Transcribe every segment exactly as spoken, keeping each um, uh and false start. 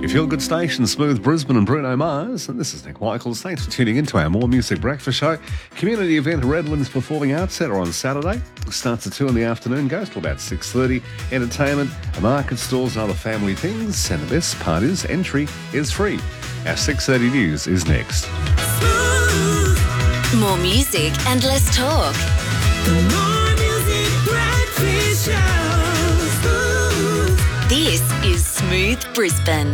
Your feel-good station, Smooth Brisbane and Bruno Mars. And this is Nick Michaels. Thanks for tuning in to our More Music Breakfast Show. Community event Redlands Performing Arts Centre on Saturday. Starts at two in the afternoon, goes till about six thirty. Entertainment, market stalls and other family things. And the best part is entry is free. Our six thirty news is next. More music and less talk. The More Music Breakfast Show. This is Smooth Brisbane.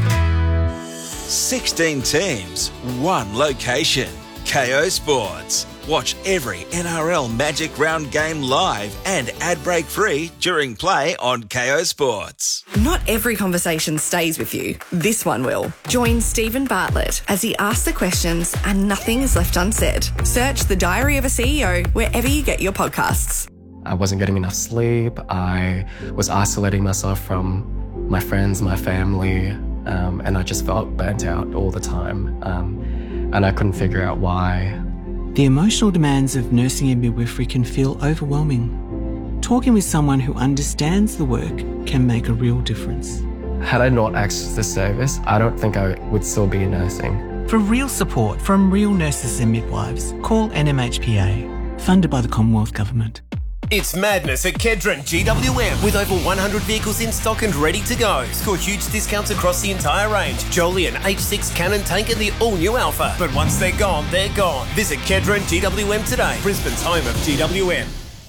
sixteen teams, one location. K O Sports. Watch every N R L Magic Round game live and ad break free during play on K O Sports. Not every conversation stays with you. This one will. Join Stephen Bartlett as he asks the questions and nothing is left unsaid. Search The Diary of a C E O wherever you get your podcasts. I wasn't getting enough sleep. I was isolating myself from my friends, my family, um, and I just felt burnt out all the time. Um, and I couldn't figure out why. The emotional demands of nursing and midwifery can feel overwhelming. Talking with someone who understands the work can make a real difference. Had I not accessed this service, I don't think I would still be nursing. For real support from real nurses and midwives, call N M H P A, funded by the Commonwealth Government. It's madness at Kedron G W M with over one hundred vehicles in stock and ready to go. Score huge discounts across the entire range. Jolyon, H six, Cannon Tank and the all-new Alpha. But once they're gone, they're gone. Visit Kedron G W M today, Brisbane's home of G W M.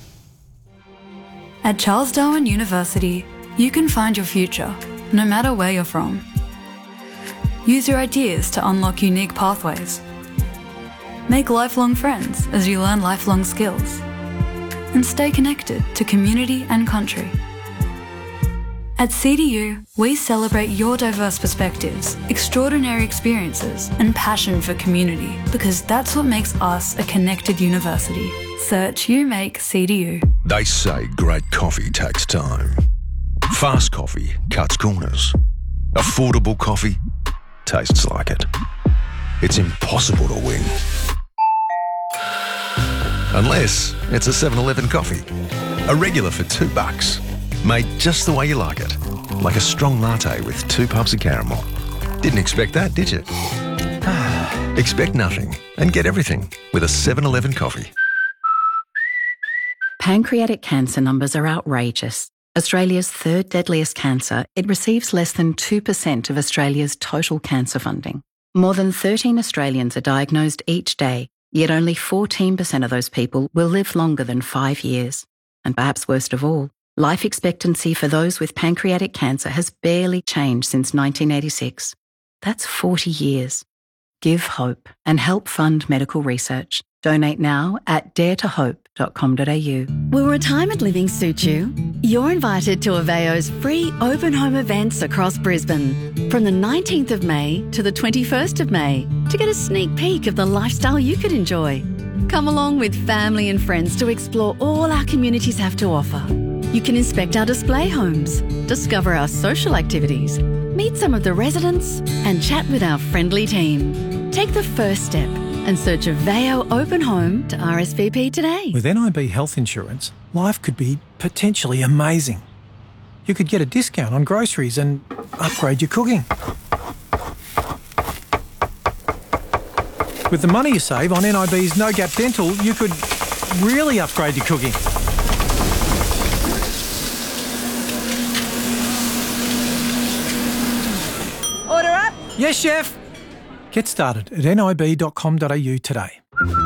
At Charles Darwin University, you can find your future, no matter where you're from. Use your ideas to unlock unique pathways. Make lifelong friends as you learn lifelong skills. And stay connected to community and country. At C D U, we celebrate your diverse perspectives, extraordinary experiences, and passion for community, because that's what makes us a connected university. Search You Make C D U. They say great coffee takes time. Fast coffee cuts corners. Affordable coffee tastes like it. It's impossible to win. Unless it's a seven eleven coffee. A regular for two bucks. Made just the way you like it. Like a strong latte with two pumps of caramel. Didn't expect that, did you? Expect nothing and get everything with a seven eleven coffee. Pancreatic cancer numbers are outrageous. Australia's third deadliest cancer, it receives less than two percent of Australia's total cancer funding. More than thirteen Australians are diagnosed each day. Yet only fourteen percent of those people will live longer than five years. And perhaps worst of all, life expectancy for those with pancreatic cancer has barely changed since nineteen eighty-six. That's forty years. Give hope and help fund medical research. Donate now at dare to hope dot com dot a u. Will retirement living suit you? You're invited to Aveo's free open home events across Brisbane from the nineteenth of May to the twenty-first of May to get a sneak peek of the lifestyle you could enjoy. Come along with family and friends to explore all our communities have to offer. You can inspect our display homes, discover our social activities, meet some of the residents and chat with our friendly team. Take the first step and search Aveo Open Home to R S V P today. With N I B health insurance, life could be potentially amazing. You could get a discount on groceries and upgrade your cooking. With the money you save on N I B's No Gap Dental, you could really upgrade your cooking. Order up. Yes, chef. Get started at N I B dot com dot a u today.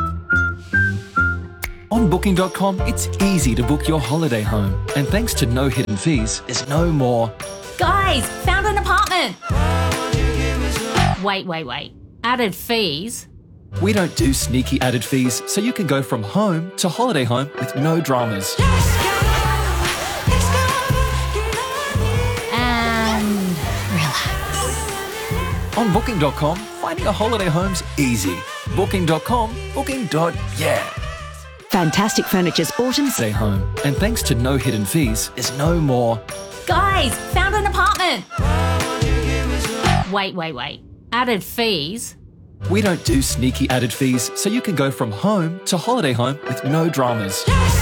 On booking dot com, it's easy to book your holiday home. And thanks to no hidden fees, there's no more. Guys, found an apartment. Wait, wait, wait. Added fees? We don't do sneaky added fees, so you can go from home to holiday home with no dramas. And relax. On booking dot com, finding a holiday home's easy. booking dot com, booking. Yeah. Fantastic Furniture's autumn Stay home. And thanks to no hidden fees, there's no more. Guys, found an apartment. Wait, wait, wait. Added fees? We don't do sneaky added fees, so you can go from home to holiday home with no dramas.